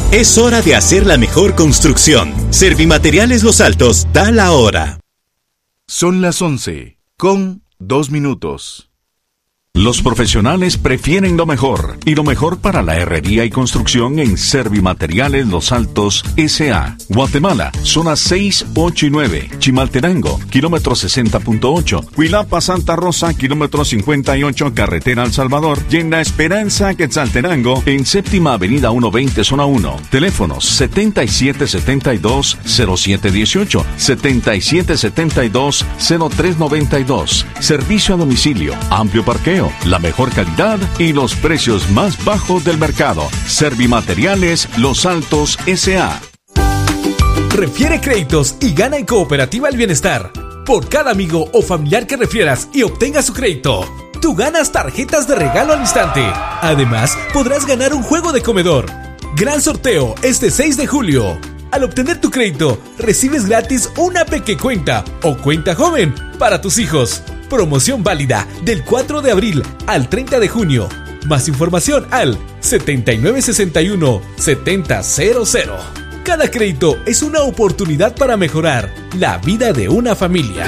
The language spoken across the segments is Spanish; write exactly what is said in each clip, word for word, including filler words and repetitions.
Es hora de hacer la mejor construcción. Servimateriales Los Altos da la hora. Son las once, con dos minutos. Los profesionales prefieren lo mejor, y lo mejor para la herrería y construcción en Servimateriales Los Altos S A Guatemala, zonas seis, ocho y nueve. Chimaltenango, kilómetro sesenta punto ocho. Huilapa, Santa Rosa, kilómetro cincuenta y ocho, carretera El Salvador. Y en La Esperanza, Quetzaltenango, en séptima avenida ciento veinte, zona uno. Teléfonos setenta y siete setenta y dos, cero siete dieciocho, setenta y siete setenta y dos, cero tres noventa y dos. Servicio a domicilio, amplio parqueo, la mejor calidad y los precios más bajos del mercado. Servimateriales Los Altos S A Refiere créditos y gana en Cooperativa El Bienestar. Por cada amigo o familiar que refieras y obtenga su crédito, tú ganas tarjetas de regalo al instante. Además, podrás ganar un juego de comedor. Gran sorteo este seis de julio. Al obtener tu crédito, recibes gratis una pequecuenta o cuenta joven para tus hijos. Promoción válida del cuatro de abril al treinta de junio. Más información al setenta y nueve sesenta y uno, setenta cero cero. Cada crédito es una oportunidad para mejorar la vida de una familia.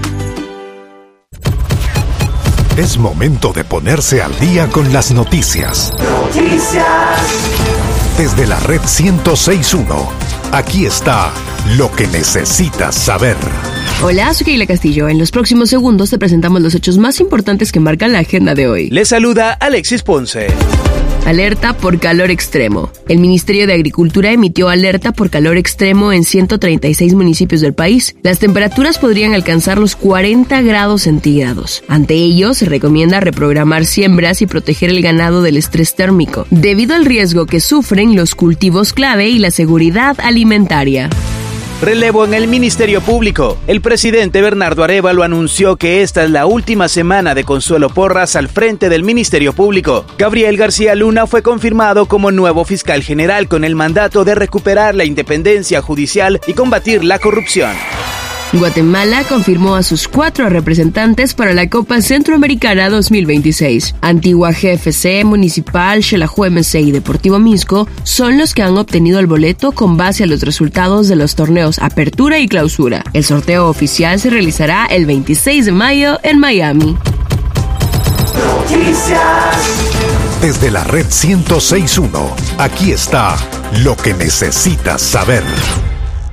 Es momento de ponerse al día con las noticias. Noticias. Desde la red ciento seis punto uno, aquí está lo que necesitas saber. Hola, soy Keila Castillo. En los próximos segundos te presentamos los hechos más importantes que marcan la agenda de hoy. Les saluda Alexis Ponce. Alerta por calor extremo. El Ministerio de Agricultura emitió alerta por calor extremo en ciento treinta y seis municipios del país. Las temperaturas podrían alcanzar los cuarenta grados centígrados. Ante ello, se recomienda reprogramar siembras y proteger el ganado del estrés térmico, debido al riesgo que sufren los cultivos clave y la seguridad alimentaria. Relevo en el Ministerio Público. El presidente Bernardo Arévalo anunció que esta es la última semana de Consuelo Porras al frente del Ministerio Público. Gabriel García Luna fue confirmado como nuevo fiscal general con el mandato de recuperar la independencia judicial y combatir la corrupción. Guatemala confirmó a sus cuatro representantes para la Copa Centroamericana dos mil veintiséis. Antigua G F C, Municipal, Xelajú M C y Deportivo Misco son los que han obtenido el boleto con base a los resultados de los torneos Apertura y Clausura. El sorteo oficial se realizará el veintiséis de mayo en Miami. Noticias. Desde la red ciento seis punto uno, aquí está lo que necesitas saber.